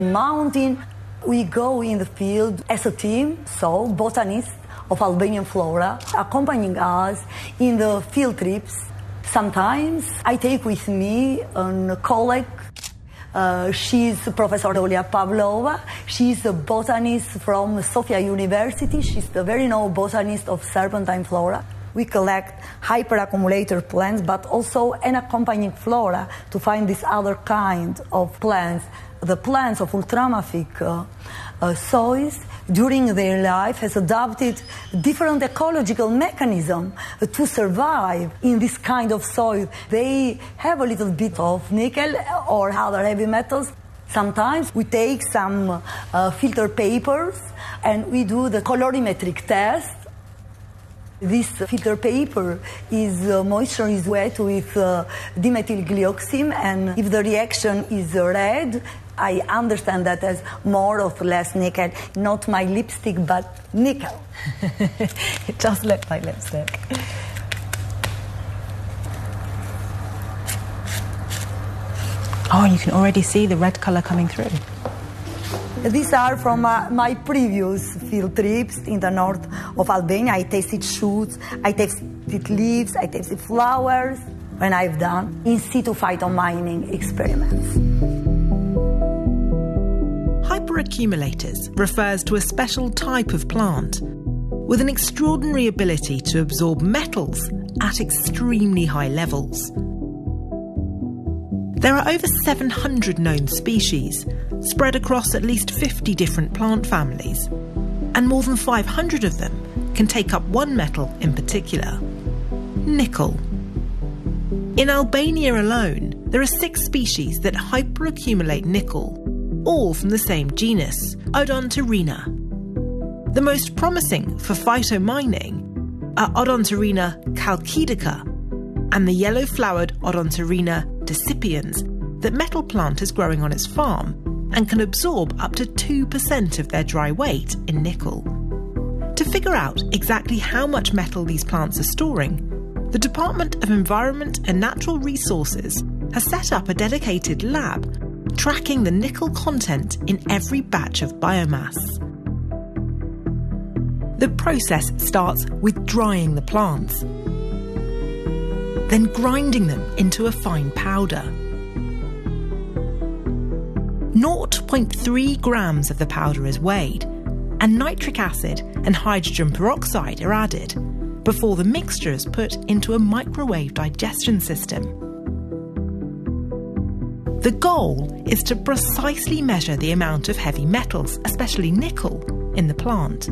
mountain. We go in the field as a team, so botanists of Albanian flora accompanying us in the field trips. Sometimes I take with me a colleague. She's Professor Olia Pavlova. She's a botanist from Sofia University. She's the very known botanist of serpentine flora. We collect hyperaccumulator plants, but also an accompanying flora to find this other kind of plants. The plants of ultramafic soils during their life has adopted different ecological mechanisms to survive in this kind of soil. They have a little bit of nickel or other heavy metals. Sometimes we take some filter papers and we do the colorimetric test. This filter paper moisture is wet with dimethylglyoxime, and if the reaction is red, I understand that as more or less nickel, not my lipstick, but nickel. It does look like lipstick. Oh, you can already see the red colour coming through. These are from my previous field trips in the north of Albania. I tasted shoots, I tasted leaves, I tasted flowers when I've done in situ phytomining experiments. Hyperaccumulators refers to a special type of plant with an extraordinary ability to absorb metals at extremely high levels. There are over 700 known species, spread across at least 50 different plant families, and more than 500 of them can take up one metal in particular: nickel. In Albania alone, there are 6 species that hyperaccumulate nickel, all from the same genus, Odontorina. The most promising for phytomining are Odontorina chalcidica and the yellow-flowered Odontorina decipiens that Metal Plant is growing on its farm and can absorb up to 2% of their dry weight in nickel. To figure out exactly how much metal these plants are storing, the Department of Environment and Natural Resources has set up a dedicated lab tracking the nickel content in every batch of biomass. The process starts with drying the plants, then grinding them into a fine powder. 0.3 grams of the powder is weighed, and nitric acid and hydrogen peroxide are added before the mixture is put into a microwave digestion system. The goal is to precisely measure the amount of heavy metals, especially nickel, in the plant.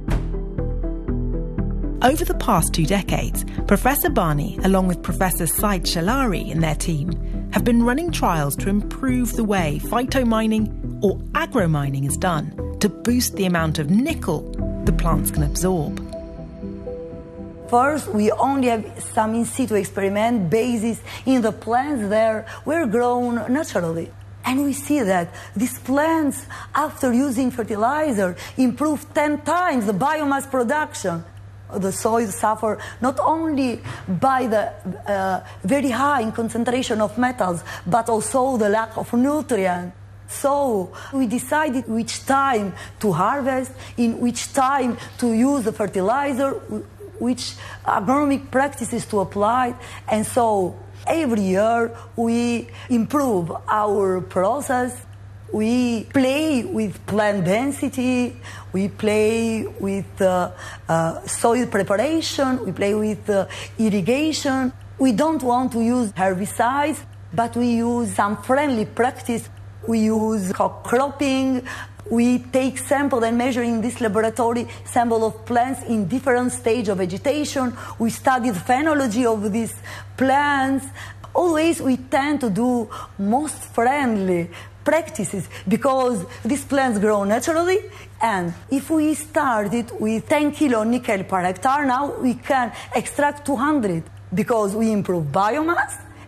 Over the past 2 decades, Professor Bani, along with Professor Said Shalari and their team, have been running trials to improve the way phytomining or agromining is done to boost the amount of nickel the plants can absorb. First, we only have some in situ experiment basis in the plants that were grown naturally. And we see that these plants, after using fertilizer, improve 10 times the biomass production. The soils suffer not only by the very high concentration of metals, but also the lack of nutrients. So we decided which time to harvest, in which time to use the fertilizer, which agronomic practices to apply. And so every year we improve our process. We play with plant density, we play with soil preparation, we play with irrigation. We don't want to use herbicides, but we use some friendly practice. We use cropping. We take sample and measure in this laboratory sample of plants in different stage of vegetation. We study the phenology of these plants. Always we tend to do most friendly practices because these plants grow naturally, and if we started with 10 kilo nickel per hectare, now we can extract 200 because we improve biomass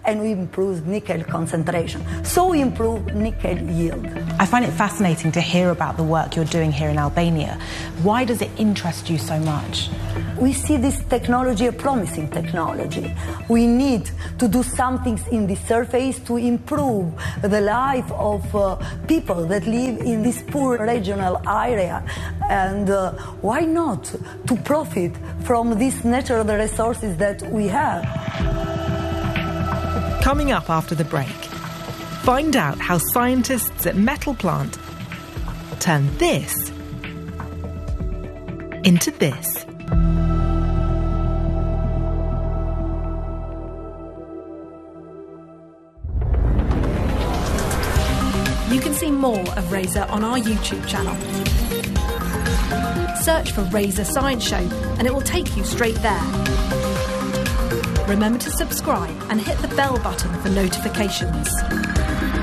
and we improved nickel concentration. So we improved nickel yield. I find it fascinating to hear about the work you're doing here in Albania. Why does it interest you so much? We see this technology a promising technology. We need to do something in the surface to improve the life of people that live in this poor regional area. And why not to profit from these natural resources that we have? Coming up after the break, find out how scientists at Metal Plant turn this into this. You can see more of Razor on our YouTube channel. Search for Razor Science Show and it will take you straight there. Remember to subscribe and hit the bell button for notifications.